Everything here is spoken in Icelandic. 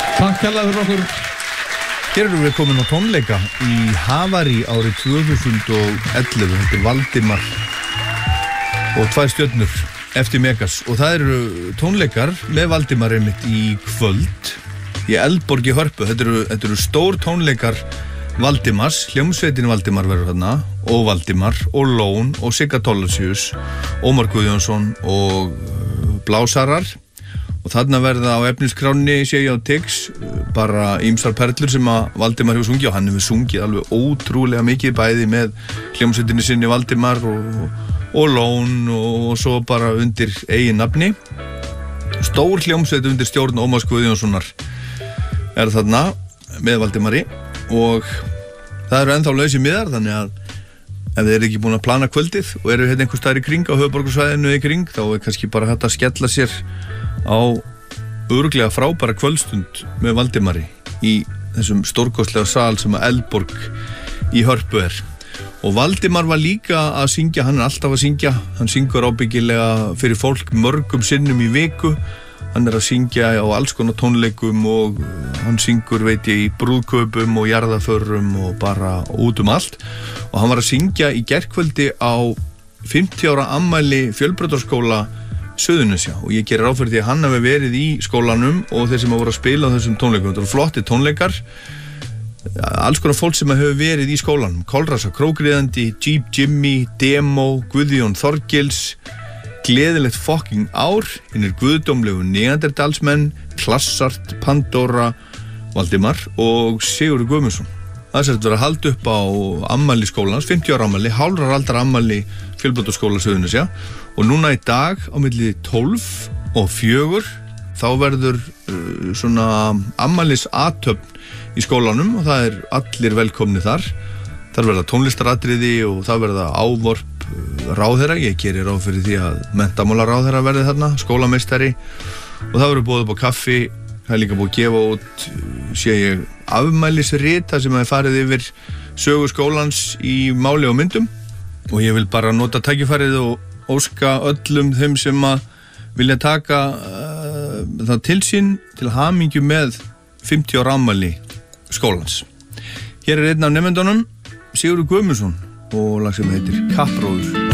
Takk hérlega fyrir okkur. Hér erum við komin á tónleika í Havari árið 2011. Þetta Valdimar og 2 stjörnur eftir Megas. Og það eru tónleikar með Valdimar einmitt í kvöld í Eldborg í Hörpu. Þetta eru stór tónleikar Valdimars, hljómsveitin Valdimar verður þarna, og Valdimar, og Lón, og Sigga Tollesius, Ómar Guðjónsson og Blásarar. Og þarna verða á efniskránni, sé ég á Tix, bara ýmsar perlur sem að Valdimar hefur sungið, og hann hefur sungið alveg ótrúlega mikið, bæði með hljómsveitinni sinni Valdimar og Lón og svo bara undir eigin nafni. Stór hljómsveit undir stjórn Ómars Guðjónssonar er þarna með Valdimari, og það eru ennþá lausir miðar, þannig að ef þið eru ekki búin að plana kvöldið og eru hérna einhvers staðar í kring á höfuðborgarsvæðinu í kring, þá er kannski bara hægt að skella sér á örugglega frábæra kvöldstund með Valdimari í þessum stórkostlega sal sem að Eldborg í Hörpu er. Og Valdimar var líka að syngja, hann er alltaf að syngja, hann syngur ábyggilega fyrir fólk mörgum sinnum í viku, hann er að syngja á alls konar tónleikum og hann syngur, veit ég, í brúðkaupum og jarðarförum og bara út allt. Og hann var að syngja í gærkvöldi á 50 ára afmæli Fjölbrautaskóla Suðurnesja, og ég gerir ráð fyrir því að hann hafi verið í skólanum og þeir sem hafa voru að spila á þessum tónleikum. Þetta eru flotti tónleikar, alls konar fólk sem hefur verið í skólanum: Kolrasa Krókriðandi, Jeep Jimmy, Demo, Guðjón Þorgils, Gleðilegt fucking ár, hinnir guðdómlegu neanderdalsmenn, Klassart, Pandora, Valdimar og Sigurður Guðmundsson. Það er verið að halda upp á afmæli skólans, 50 ára afmæli, hálfrar aldar afmæli Fjölbrautaskóla Suðurnesja, og núna í dag á milli 12 og 4 þá verður svona afmælis athöfn í skólanum, og það er allir velkomni þar. Það verða tónlistaratriði og það verða ávorp ráðherra. Ég gerir ráð fyrir því að menntamálaráðherra verði þarna, skólameistari, og það verður boðið upp á kaffi. Það er líka búið að gefa út, sé ég, afmælisrit þar sem það er farið yfir sögu skólans í máli og myndum, og ég vil bara nota tækifærið og óska öllum þeim sem að vilja taka það til sín til hamingju með 50 ára afmæli skólans. Hér er einn af nemendunum, Sigurður Guðmundsson, og lag sem heitir Kappróður.